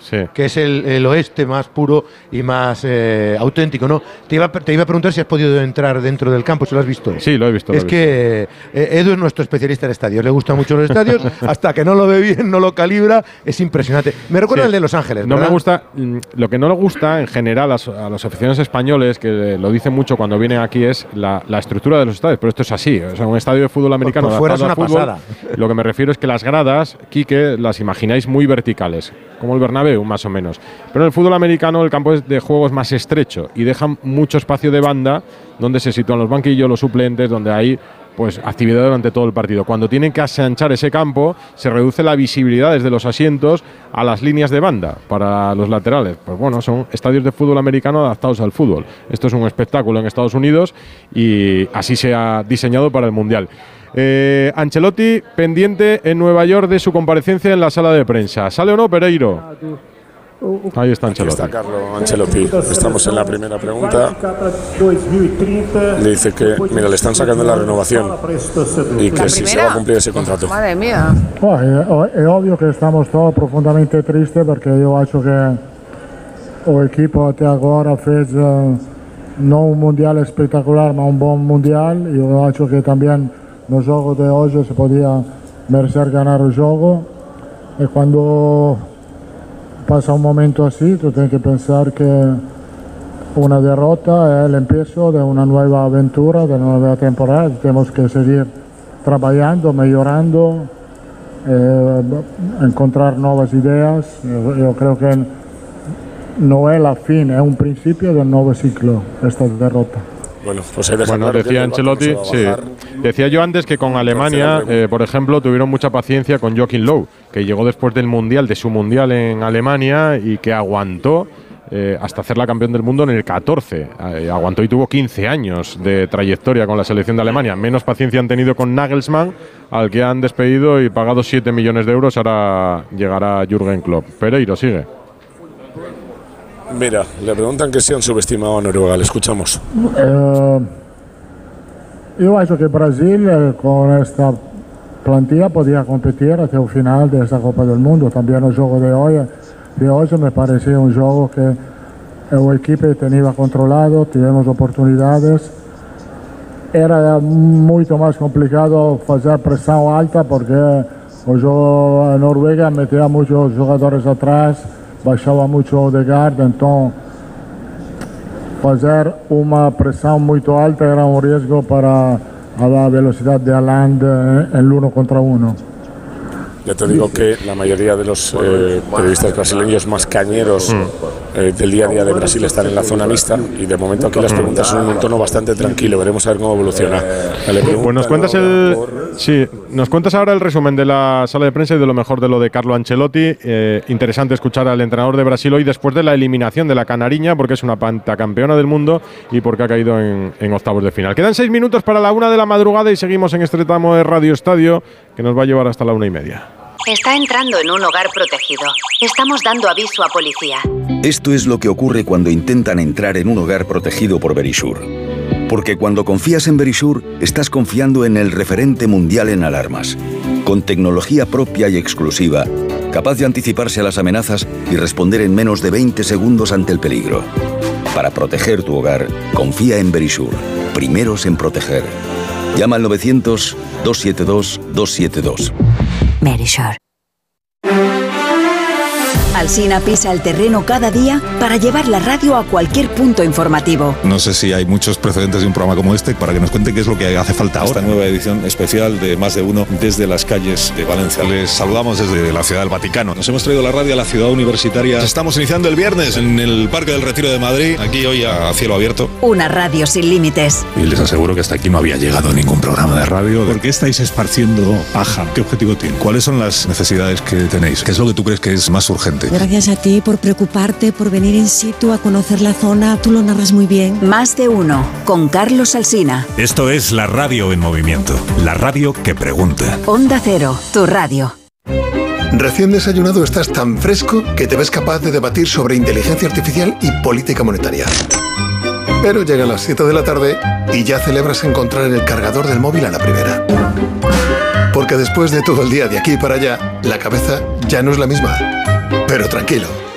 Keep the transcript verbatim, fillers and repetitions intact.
sí. que es el, el oeste más puro y más eh, auténtico, ¿no? Te iba, te iba a preguntar si has podido entrar dentro del campo, si lo has visto. Sí, lo he visto. Es lo he que eh, Edu es nuestro especialista en estadios, le gustan mucho los estadios, hasta que no lo ve bien, no lo calibra, es impresionante. Me recuerda Sí. el de Los Ángeles, No ¿verdad? me gusta, lo que no le gusta en general a, a los aficionados españoles, que lo dicen mucho cuando vienen aquí, es la, la estructura de los estadios, pero esto es así. O sea, un estadio de fútbol americano por fuera es adaptado una al fútbol, pasada. lo que me refiero es que las gradas, Quique, las imagináis muy verticales, como el Bernabéu, más o menos. Pero en el fútbol americano el campo de juego es más estrecho y dejan mucho espacio de banda donde se sitúan los banquillos, los suplentes, donde hay pues actividad durante todo el partido. Cuando tienen que asanchar ese campo, se reduce la visibilidad desde los asientos a las líneas de banda para los laterales. Pues bueno, son estadios de fútbol americano adaptados al fútbol. Esto es un espectáculo en Estados Unidos y así se ha diseñado para el Mundial. Eh, Ancelotti pendiente en Nueva York de su comparecencia en la sala de prensa. ¿Sale o no, Pereiro? Ahí está Aquí Ancelotti. está Carlo Ancelotti. Estamos en la primera pregunta. Le dice que, mira, le están sacando la renovación y que si se va a cumplir ese contrato. Madre mía. Oh, è, è ovvio che stiamo todos profondamente tristes perché io acho che o equipo até agora fez uh, non un mundial espectacular ma un buon mundial. Io acho che también no jogo de hoje se podía merecer ganar o jogo e quando pasa un momento así tú tienes que pensar que una derrota es el empiezo de una nueva aventura, de una nueva temporada. Tenemos que seguir trabajando, mejorando, eh, encontrar nuevas ideas. Yo, yo creo que no es la fin, es un principio del nuevo ciclo, esta derrota. Bueno, pues ahí deja Bueno, claro que decía el debate no Ancelotti, se va a sí. bajar. Decía yo antes que con Alemania, eh, por ejemplo, tuvieron mucha paciencia con Joachim Löw, que llegó después del Mundial, de su Mundial en Alemania y que aguantó eh, hasta hacerla campeón del mundo en el catorce. Eh, aguantó y tuvo quince años de trayectoria con la selección de Alemania. Menos paciencia han tenido con Nagelsmann, al que han despedido y pagado siete millones de euros. Ahora llegará Jürgen Klopp. Pereiro, sigue. Mira, le preguntan que si han subestimado a Noruega, le escuchamos. Eh, yo acho que Brasil eh, con esta plantilla podía competir hasta el final de esta Copa del Mundo. También el juego de hoy, de hoy me parecía un juego que el equipo tenía controlado, tuvimos oportunidades. Era mucho más complicado hacer presión alta porque el juego en Noruega metía muchos jugadores atrás, bajaba mucho Odegaard, entonces hacer una presión muy alta era un riesgo para la velocidad de Haaland en el uno contra uno. Ya te digo que la mayoría de los eh, periodistas brasileños más cañeros eh, del día a día de Brasil están en la zona mixta y de momento aquí las preguntas son en un tono bastante tranquilo. Veremos a ver cómo evoluciona. Le Pues nos cuentas el, sí, nos cuentas ahora el resumen de la sala de prensa y de lo mejor de lo de Carlo Ancelotti. Eh, interesante escuchar al entrenador de Brasil hoy después de la eliminación de la Canariña, porque es una pentacampeona del mundo y porque ha caído en, en octavos de final. Quedan seis minutos para la una de la madrugada y seguimos en este tramo de Radio Estadio que nos va a llevar hasta la una y media. Está entrando en un hogar protegido. Estamos dando aviso a policía. Esto es lo que ocurre cuando intentan entrar en un hogar protegido por Verisure. Porque cuando confías en Verisure, estás confiando en el referente mundial en alarmas. Con tecnología propia y exclusiva, capaz de anticiparse a las amenazas y responder en menos de veinte segundos ante el peligro. Para proteger tu hogar, confía en Verisure. Primeros en proteger. Llama al novecientos, dos siete dos, dos siete dos. Verisure. Alsina pisa el terreno cada día para llevar la radio a cualquier punto informativo. No sé si hay muchos precedentes de un programa como este para que nos cuente qué es lo que hace falta ahora. Esta nueva edición especial de Más de Uno desde las calles de Valencia. Les saludamos desde la Ciudad del Vaticano. Nos hemos traído la radio a la ciudad universitaria. Estamos iniciando el viernes en el Parque del Retiro de Madrid, aquí hoy a cielo abierto. Una radio sin límites. Y les aseguro que hasta aquí no había llegado ningún programa de radio. ¿Por qué estáis esparciendo paja? ¿Qué objetivo tiene? ¿Cuáles son las necesidades que tenéis? ¿Qué es lo que tú crees que es más urgente? Gracias a ti por preocuparte, por venir in situ a conocer la zona. Tú lo narras muy bien. Más de Uno, con Carlos Alsina. Esto es la radio en movimiento. La radio que pregunta. Onda Cero, tu radio. Recién desayunado estás tan fresco que te ves capaz de debatir sobre inteligencia artificial y política monetaria. Pero llegan las siete de la tarde y ya celebras encontrar el cargador del móvil a la primera. Porque después de todo el día de aquí para allá, la cabeza ya no es la misma. Pero tranquilo,